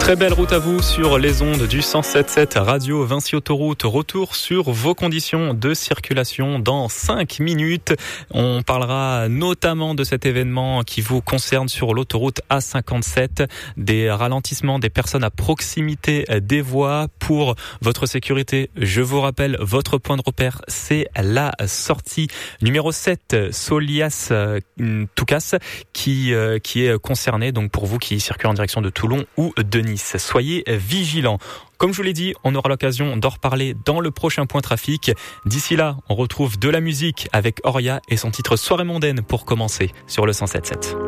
Très belle route à vous sur les ondes du 107.7 Radio Vinci Autoroute. Retour sur vos conditions de circulation dans 5 minutes. On parlera notamment de cet événement qui vous concerne sur l'autoroute A57, des ralentissements des personnes à proximité des voies. Pour votre sécurité, je vous rappelle, votre point de repère, c'est la sortie numéro 7, Solias-Toucas, qui est concernée, donc pour vous qui circulez en direction de Toulon ou de Nice. Soyez vigilants. Comme je vous l'ai dit, on aura l'occasion d'en reparler dans le prochain point trafic. D'ici là, on retrouve de la musique avec Oria et son titre Soirée mondaine pour commencer sur le 107.7.